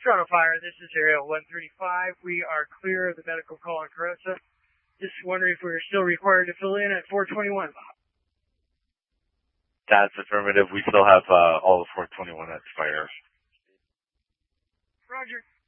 Toronto Fire, this is Area 135. We are clear of the medical call on Carosa. Just wondering if we are still required to fill in at 421. That's affirmative. We still have all of 421 at Fire. Roger.